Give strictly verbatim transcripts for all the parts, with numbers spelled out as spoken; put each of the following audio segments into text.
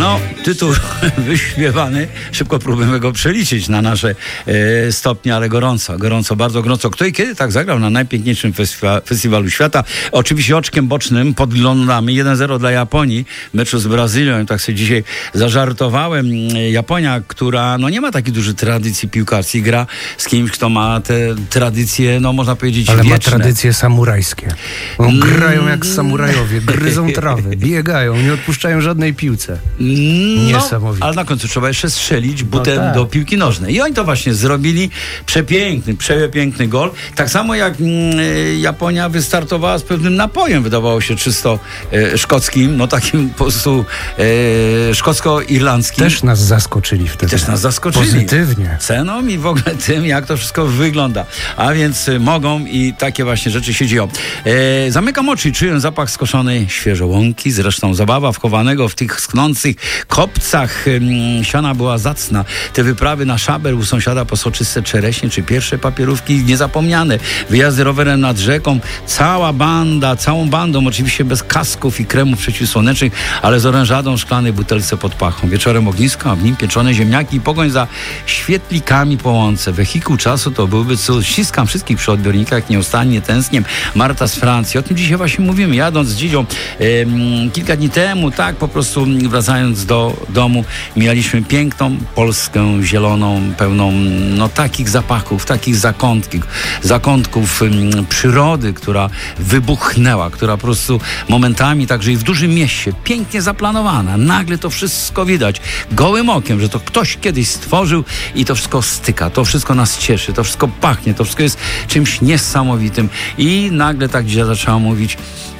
No, tytuł wyśpiewany. Szybko próbujemy go przeliczyć na nasze e, stopnie, ale gorąco, gorąco, bardzo gorąco. Kto i kiedy tak zagrał na najpiękniejszym festiwa- festiwalu świata? Oczywiście oczkiem bocznym podglądamy jeden zero dla Japonii w meczu z Brazylią. Tak sobie dzisiaj zażartowałem. Japonia, która no nie ma takiej dużej tradycji piłkarskiej, gra z kimś, kto ma te tradycje, no można powiedzieć, ale wieczne. ma tradycje samurajskie. No, grają jak samurajowie, gryzą trawę, biegają, nie odpuszczają żadnej piłce. Niesamowite. No, ale na końcu trzeba jeszcze strzelić butem no tak. do piłki nożnej. I oni to właśnie zrobili. Przepiękny, przepiękny gol. Tak samo jak mm, Japonia wystartowała z pewnym napojem, wydawało się czysto e, szkockim, no takim po prostu e, szkocko-irlandzkim. Też nas zaskoczyli wtedy. Też nas zaskoczyli. Pozytywnie. Ceną i w ogóle tym, jak to wszystko wygląda. A więc y, mogą i takie właśnie rzeczy się dzieją. E, zamykam oczy i czuję zapach skoszonej świeżo łąki. Zresztą zabawa wchowanego w tych sknących kopcach ym, siana była zacna. Te wyprawy na szaber u sąsiada po soczyste czereśnie, czy pierwsze papierówki niezapomniane. Wyjazdy rowerem nad rzeką. Cała banda, całą bandą, oczywiście bez kasków i kremów przeciwsłonecznych, ale z orężadą w szklanej butelce pod pachą. Wieczorem ognisko, a w nim pieczone ziemniaki i pogoń za świetlikami po łące. Wehikuł czasu to byłby cud. Ściskam wszystkich przy odbiornikach, nieustannie tęsknię. Marta z Francji. O tym dzisiaj właśnie mówimy. Jadąc z Dzidzią e, kilka dni temu, tak po prostu wracając do domu, mijaliśmy piękną Polskę zieloną, pełną no takich zapachów, takich zakątków, zakątków m, przyrody, która wybuchnęła, która po prostu momentami, także i w dużym mieście, pięknie zaplanowana. Nagle to wszystko widać gołym okiem, że to ktoś kiedyś stworzył i to wszystko styka, to wszystko nas cieszy, to wszystko pachnie, to wszystko jest czymś niesamowitym. I nagle tak dzisiaj zaczęłam mówić,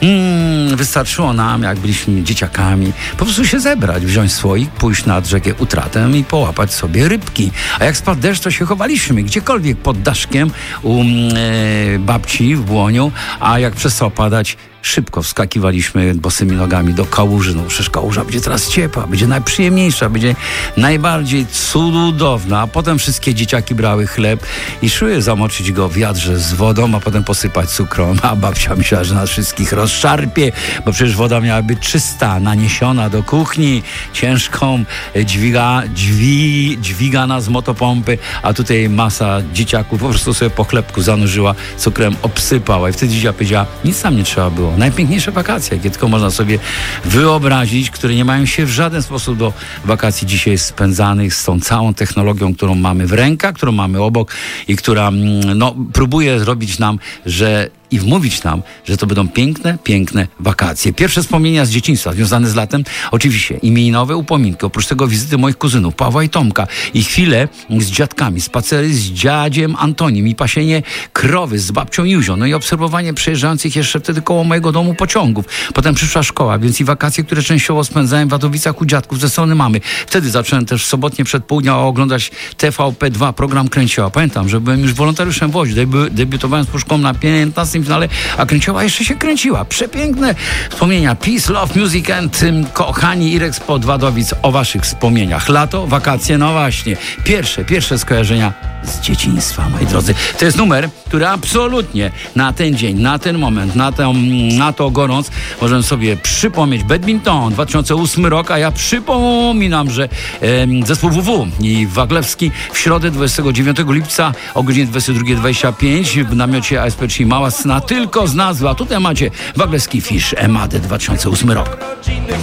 mm, wystarczyło nam, jak byliśmy dzieciakami, po prostu się zebrać, wziąć słoik, pójść nad rzekę Utratę i połapać sobie rybki. A jak spadł deszcz, to się chowaliśmy gdziekolwiek pod daszkiem u e, babci w Błoniu, a jak przestał padać, szybko wskakiwaliśmy bosymi nogami do kałuży. No przecież kałuża będzie teraz ciepła, będzie najprzyjemniejsza, będzie najbardziej cudowna. A potem wszystkie dzieciaki brały chleb i szły zamoczyć go w wiadrze z wodą, a potem posypać cukrem. A babcia myślała, że nas wszystkich rozszarpie, bo przecież woda miała być czysta, naniesiona do kuchni, ciężką, dźwiga, dźwi, dźwigana z motopompy, a tutaj masa dzieciaków po prostu sobie po chlebku zanurzyła, cukrem obsypała. I wtedy dzidzia powiedziała, nic tam nie trzeba było. Najpiękniejsze wakacje, jakie tylko można sobie wyobrazić, które nie mają się w żaden sposób do wakacji dzisiaj spędzanych z tą całą technologią, którą mamy w rękach, którą mamy obok i która no, próbuje zrobić nam, że i wmówić nam, że to będą piękne, piękne wakacje. Pierwsze wspomnienia z dzieciństwa związane z latem, oczywiście imieninowe upominki, oprócz tego wizyty moich kuzynów Pawła i Tomka i chwile z dziadkami, spacery z dziadziem Antonim i pasienie krowy z babcią Juzią, no i obserwowanie przejeżdżających jeszcze wtedy koło mojego domu pociągów. Potem przyszła szkoła, więc i wakacje, które częściowo spędzałem w Wadowicach u dziadków ze strony mamy. Wtedy zacząłem też w sobotnie przedpołudnia oglądać T V P dwa, program Kręcioła. Pamiętam, że byłem już wolontariuszem w Łodzi, debi- debiutowałem z Puszką na piętnastym finale, a Kręcioła jeszcze się kręciła. Przepiękne wspomnienia. Peace, Love, Music and um, kochani Irex pod Wadowic o waszych wspomnieniach. Lato, wakacje, no właśnie. Pierwsze, pierwsze skojarzenia z dzieciństwa, moi drodzy. To jest numer, który absolutnie na ten dzień, na ten moment, na, tę, na to gorąc możemy sobie przypomnieć. Badminton, dwa tysiące ósmy rok, a ja przypominam, że e, zespół W W i Waglewski w środę dwudziestego dziewiątego lipca o godzinie dwudziestej drugiej dwadzieścia pięć w namiocie A S P, czyli Mała Scena, tylko z nazwy, a tutaj macie Waglewski Fish Emadę dwa tysiące ósmy rok.